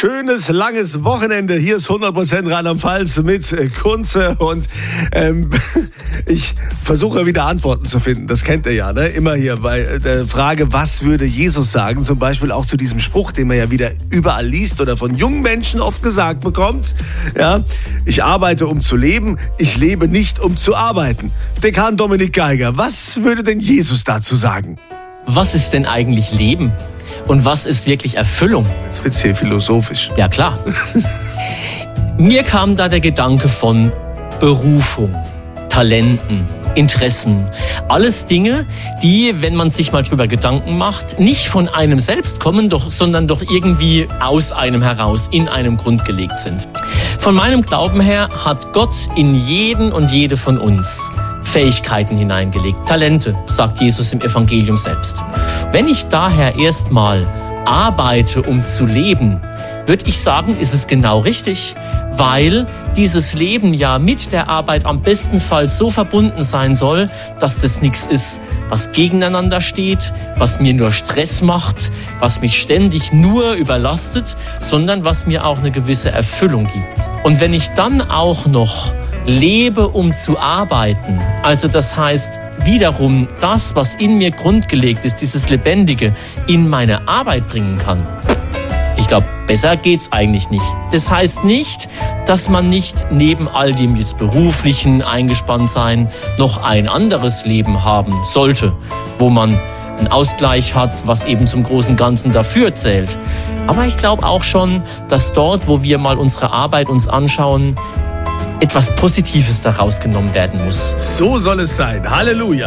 schönes, langes Wochenende. Hier ist 100% Rheinland-Pfalz mit Kunze und ich versuche wieder Antworten zu finden. Das kennt ihr ja, ne? Immer hier bei der Frage, was würde Jesus sagen? Zum Beispiel auch zu diesem Spruch, den man ja wieder überall liest oder von jungen Menschen oft gesagt bekommt. Ja, ich arbeite, um zu leben. Ich lebe nicht, um zu arbeiten. Dekan Dominik Geiger, was würde denn Jesus dazu sagen? Was ist denn eigentlich Leben? Und was ist wirklich Erfüllung? Jetzt wird's hier philosophisch. Ja, klar. Mir kam da der Gedanke von Berufung, Talenten, Interessen. Alles Dinge, die, wenn man sich mal drüber Gedanken macht, nicht von einem selbst kommen, sondern doch irgendwie aus einem heraus, in einem Grund gelegt sind. Von meinem Glauben her hat Gott in jeden und jede von uns Fähigkeiten hineingelegt, Talente, sagt Jesus im Evangelium selbst. Wenn ich daher erstmal arbeite, um zu leben, würde ich sagen, ist es genau richtig, weil dieses Leben ja mit der Arbeit am bestenfalls so verbunden sein soll, dass das nichts ist, was gegeneinander steht, was mir nur Stress macht, was mich ständig nur überlastet, sondern was mir auch eine gewisse Erfüllung gibt. Und wenn ich dann auch noch lebe, um zu arbeiten, also das heißt, wiederum das, was in mir grundgelegt ist, dieses Lebendige, in meine Arbeit bringen kann. Ich glaube, besser geht's eigentlich nicht. Das heißt nicht, dass man nicht neben all dem jetzt beruflichen eingespannt sein, noch ein anderes Leben haben sollte, wo man einen Ausgleich hat, was eben zum großen Ganzen dafür zählt. Aber ich glaube auch schon, dass dort, wo wir mal unsere Arbeit uns anschauen, etwas Positives daraus genommen werden muss. So soll es sein. Halleluja.